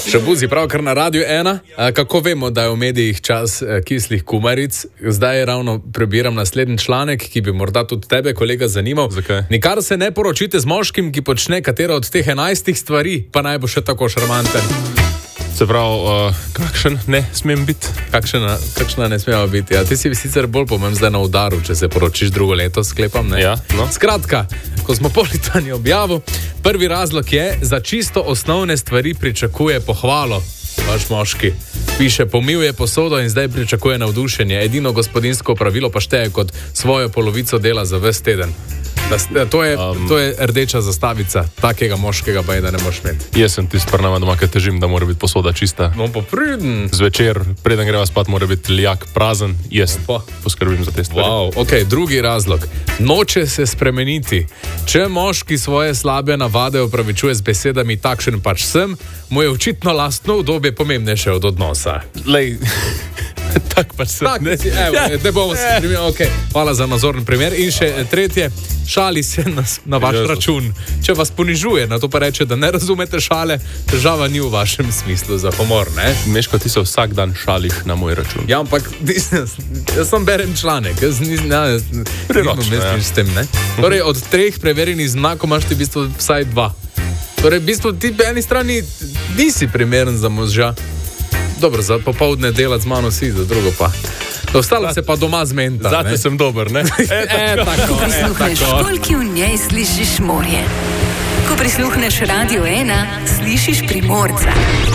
Šabuzi, pravkar na Radiu 1. Kako vemo, da je v medijih čas kislih kumaric? Zdaj ravno prebiram naslednji članek, ki bi morda tudi tebe, kolega, zanimal. Zakaj? Nikar se ne poročite z moškim, ki počne katero od teh 11 stvari, pa naj bo še tako šarmanten. Se pravi, kakšen ne smem biti? Kakšna ne smemo biti? Ja, ti si sicer bolj pomem zdaj na udaru, če se poročiš drugo leto, sklepam, ne? Ja, no. Skratka, Kozmopolitan je objavil, prvi razlog je, za čisto osnovne stvari pričakuje pohvalo. Vaš moški piše, pomil je posodo in zdaj pričakuje navdušenje. Edino gospodinjsko pravilo pa šteje kot svojo polovico dela za ves teden. To je rdeča zastavica, takega moškega pa je, da ne moš imeti. Jaz sem tisti prnama doma, ki težim, da mora biti posoda čista. No pa priden. Zvečer, preden greva spat, mora biti lijak prazen. Jaz poskrbim za te stvari. Wow, ok, drugi razlog. Noče se spremeniti. Če moški svoje slabe navade opravičuje z besedami takšen pač sem, mu je očitno lastno udobje pomembnejše od odnosa. Lej, tak pač sem. Tak, ne bomo se spremenili, ok. Hvala za nazorni primer. In še tretje, šali se na vaš račun. Če vas ponižuje, na to pa reče, da ne razumete šale, težava ni v vašem smislu za humor, ne? Meško, ti se vsak dan šališ na moj račun. Ja, ampak jaz sem berem članek, jaz mislim s tem, ne? Torej, od 3 preverjenih znakov imaš ti v bistvu vsaj 2. Torej, v bistvu ti po eni strani nisi primeren za moža. Dobro, za popoldne delati z mano si, za drugo pa. Ostalo se pa doma zmenta. Zate sem dober, ne? Ko prisluhneš školki, v njej slišiš morje. Ko prisluhneš Radio 1, slišiš Primorca.